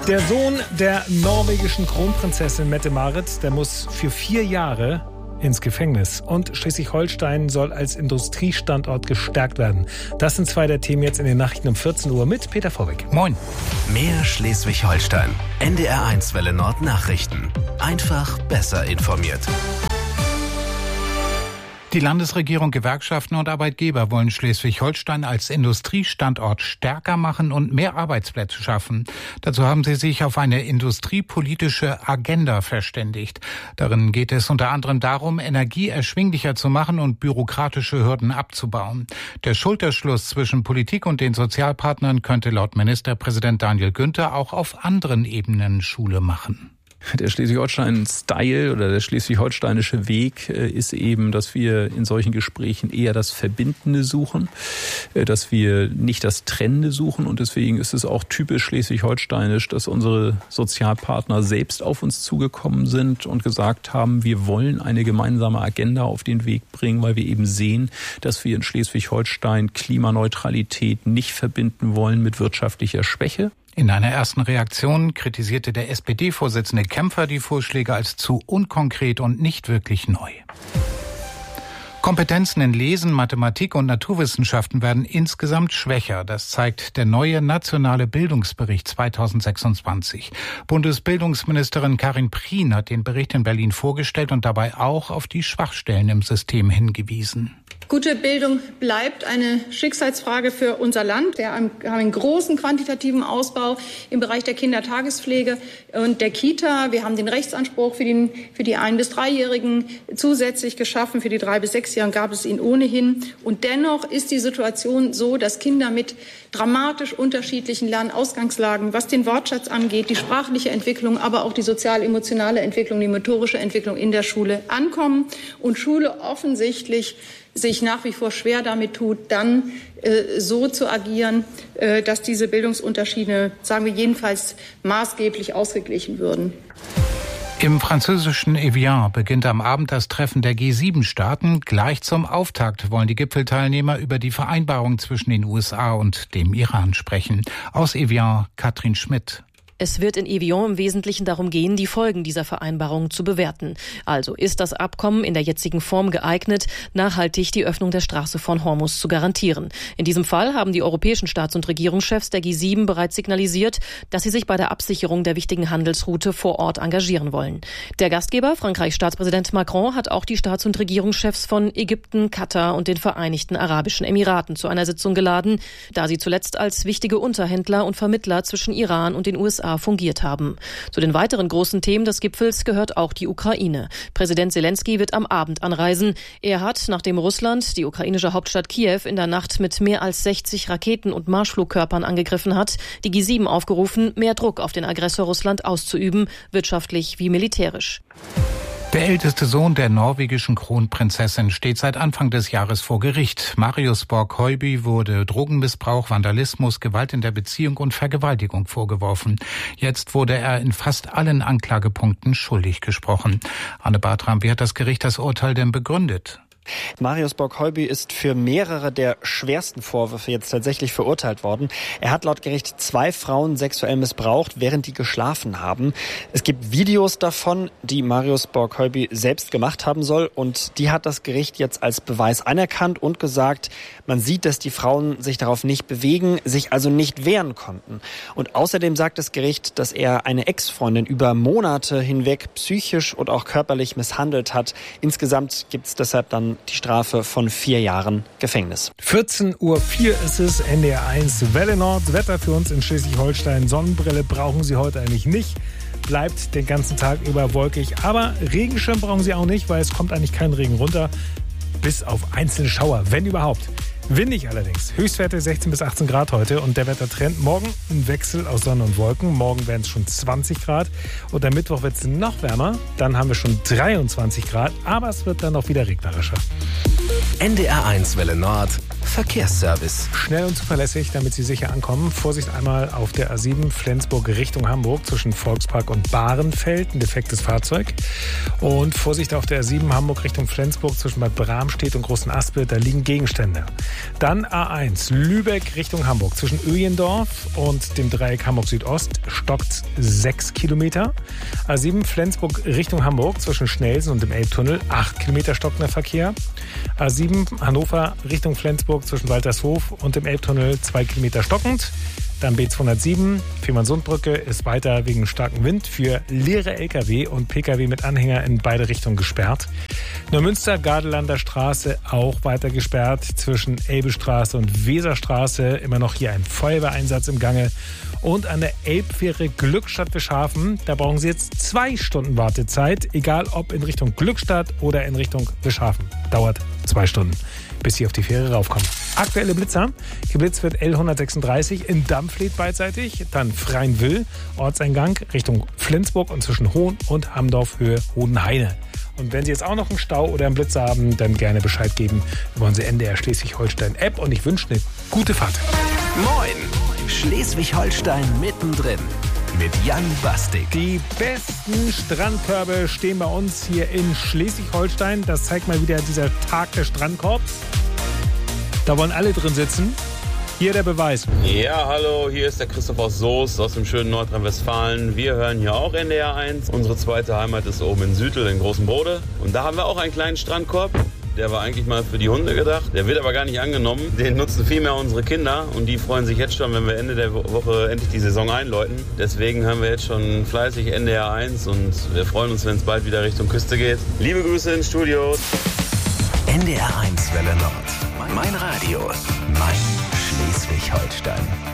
Der Sohn der norwegischen Kronprinzessin Mette-Marit, der muss für 4 Jahre ins Gefängnis. Und Schleswig-Holstein soll als Industriestandort gestärkt werden. Das sind 2 der Themen jetzt in den Nachrichten um 14 Uhr mit Peter Vorbeck. Moin. Mehr Schleswig-Holstein. NDR1 Welle Nord Nachrichten. Einfach besser informiert. Die Landesregierung, Gewerkschaften und Arbeitgeber wollen Schleswig-Holstein als Industriestandort stärker machen und mehr Arbeitsplätze schaffen. Dazu haben sie sich auf eine industriepolitische Agenda verständigt. Darin geht es unter anderem darum, Energie erschwinglicher zu machen und bürokratische Hürden abzubauen. Der Schulterschluss zwischen Politik und den Sozialpartnern könnte laut Ministerpräsident Daniel Günther auch auf anderen Ebenen Schule machen. Der Schleswig-Holstein-Style oder der schleswig-holsteinische Weg ist eben, dass wir in solchen Gesprächen eher das Verbindende suchen, dass wir nicht das Trennende suchen. Und deswegen ist es auch typisch schleswig-holsteinisch, dass unsere Sozialpartner selbst auf uns zugekommen sind und gesagt haben, wir wollen eine gemeinsame Agenda auf den Weg bringen, weil wir eben sehen, dass wir in Schleswig-Holstein Klimaneutralität nicht verbinden wollen mit wirtschaftlicher Schwäche. In einer ersten Reaktion kritisierte der SPD-Vorsitzende Kämpfer die Vorschläge als zu unkonkret und nicht wirklich neu. Kompetenzen in Lesen, Mathematik und Naturwissenschaften werden insgesamt schwächer. Das zeigt der neue nationale Bildungsbericht 2026. Bundesbildungsministerin Karin Prien hat den Bericht in Berlin vorgestellt und dabei auch auf die Schwachstellen im System hingewiesen. Gute Bildung bleibt eine Schicksalsfrage für unser Land. Wir haben einen großen quantitativen Ausbau im Bereich der Kindertagespflege und der Kita. Wir haben den Rechtsanspruch für die 1- bis 3-Jährigen zusätzlich geschaffen. Für die 3- bis 6-Jährigen gab es ihn ohnehin. Und dennoch ist die Situation so, dass Kinder mit dramatisch unterschiedlichen Lernausgangslagen, was den Wortschatz angeht, die sprachliche Entwicklung, aber auch die sozial-emotionale Entwicklung, die motorische Entwicklung in der Schule ankommen und Schule offensichtlich sich nach wie vor schwer damit tut, dann so zu agieren, dass diese Bildungsunterschiede, sagen wir jedenfalls, maßgeblich ausgeglichen würden. Im französischen Evian beginnt am Abend das Treffen der G7-Staaten. Gleich zum Auftakt wollen die Gipfelteilnehmer über die Vereinbarung zwischen den USA und dem Iran sprechen. Aus Evian, Katrin Schmidt. Es wird in Evian im Wesentlichen darum gehen, die Folgen dieser Vereinbarung zu bewerten. Also ist das Abkommen in der jetzigen Form geeignet, nachhaltig die Öffnung der Straße von Hormuz zu garantieren. In diesem Fall haben die europäischen Staats- und Regierungschefs der G7 bereits signalisiert, dass sie sich bei der Absicherung der wichtigen Handelsroute vor Ort engagieren wollen. Der Gastgeber, Frankreichs Staatspräsident Macron, hat auch die Staats- und Regierungschefs von Ägypten, Katar und den Vereinigten Arabischen Emiraten zu einer Sitzung geladen, da sie zuletzt als wichtige Unterhändler und Vermittler zwischen Iran und den USA fungiert haben. Zu den weiteren großen Themen des Gipfels gehört auch die Ukraine. Präsident Zelensky wird am Abend anreisen. Er hat, nachdem Russland die ukrainische Hauptstadt Kiew in der Nacht mit mehr als 60 Raketen und Marschflugkörpern angegriffen hat, die G7 aufgerufen, mehr Druck auf den Aggressor Russland auszuüben, wirtschaftlich wie militärisch. Der älteste Sohn der norwegischen Kronprinzessin steht seit Anfang des Jahres vor Gericht. Marius Borg-Høiby wurde Drogenmissbrauch, Vandalismus, Gewalt in der Beziehung und Vergewaltigung vorgeworfen. Jetzt wurde er in fast allen Anklagepunkten schuldig gesprochen. Anne Bartram, wie hat das Gericht das Urteil denn begründet? Marius Borg-Høiby ist für mehrere der schwersten Vorwürfe jetzt tatsächlich verurteilt worden. Er hat laut Gericht 2 Frauen sexuell missbraucht, während die geschlafen haben. Es gibt Videos davon, die Marius Borg-Høiby selbst gemacht haben soll. Und die hat das Gericht jetzt als Beweis anerkannt und gesagt, man sieht, dass die Frauen sich darauf nicht bewegen, sich also nicht wehren konnten. Und außerdem sagt das Gericht, dass er eine Ex-Freundin über Monate hinweg psychisch und auch körperlich misshandelt hat. Insgesamt gibt es deshalb dann die Strafe von 4 Jahren Gefängnis. 14:04 Uhr ist es, NDR1 Welle Nord. Wetter für uns in Schleswig-Holstein. Sonnenbrille brauchen Sie heute eigentlich nicht. Bleibt den ganzen Tag über wolkig. Aber Regenschirm brauchen Sie auch nicht, weil es kommt eigentlich kein Regen runter. Bis auf einzelne Schauer, wenn überhaupt. Windig allerdings. Höchstwerte 16 bis 18 Grad heute und der Wettertrend morgen ein Wechsel aus Sonne und Wolken. Morgen werden es schon 20 Grad und am Mittwoch wird es noch wärmer. Dann haben wir schon 23 Grad, aber es wird dann auch wieder regnerischer. NDR1 Welle Nord. Verkehrsservice. Schnell und zuverlässig, damit Sie sicher ankommen. Vorsicht einmal auf der A7 Flensburg Richtung Hamburg zwischen Volkspark und Bahrenfeld, ein defektes Fahrzeug. Und Vorsicht auf der A7 Hamburg Richtung Flensburg zwischen Bad Bramstedt und Großen Aspe, da liegen Gegenstände. Dann A1 Lübeck Richtung Hamburg zwischen Öjendorf und dem Dreieck Hamburg Südost stockt 6 Kilometer. A7 Flensburg Richtung Hamburg zwischen Schnelsen und dem Elbtunnel 8 Kilometer stockender Verkehr. A7 Hannover Richtung Flensburg zwischen Waltershof und dem Elbtunnel 2 Kilometer stockend. Dann B207, Fehmarnsundbrücke ist weiter wegen starkem Wind für leere Lkw und Pkw mit Anhänger in beide Richtungen gesperrt. Neumünster, Gardelanda Straße auch weiter gesperrt zwischen Elbestraße und Weserstraße. Immer noch hier ein Feuerwehreinsatz im Gange. Und an der Elbfähre Glückstadt-Wischhafen, da brauchen Sie jetzt 2 Stunden Wartezeit, egal ob in Richtung Glückstadt oder in Richtung Wischhafen. Dauert 2 Stunden, bis Sie auf die Fähre raufkommen. Aktuelle Blitzer. Geblitzt wird L136 in Dampfled beidseitig, dann Freinwill, Ortseingang Richtung Flensburg und zwischen Hohn und Hamdorf Höhe Hodenhaine. Und wenn Sie jetzt auch noch einen Stau oder einen Blitzer haben, dann gerne Bescheid geben über unsere NDR Schleswig-Holstein App und ich wünsche eine gute Fahrt. Moin! Schleswig-Holstein mittendrin mit Jan Bastik. Die besten Strandkörbe stehen bei uns hier in Schleswig-Holstein. Das zeigt mal wieder dieser Tag des Strandkorbs. Da wollen alle drin sitzen. Hier der Beweis. Ja, hallo, hier ist der Christoph aus Soest aus dem schönen Nordrhein-Westfalen. Wir hören hier auch NDR 1. Unsere zweite Heimat ist oben in Südl in Großen Brode. Und da haben wir auch einen kleinen Strandkorb. Der war eigentlich mal für die Hunde gedacht. Der wird aber gar nicht angenommen. Den nutzen viel mehr unsere Kinder. Und die freuen sich jetzt schon, wenn wir Ende der Woche endlich die Saison einläuten. Deswegen hören wir jetzt schon fleißig NDR 1. Und wir freuen uns, wenn es bald wieder Richtung Küste geht. Liebe Grüße ins Studio. NDR 1 Welle Nord. Mein Radio. Mein Schleswig-Holstein.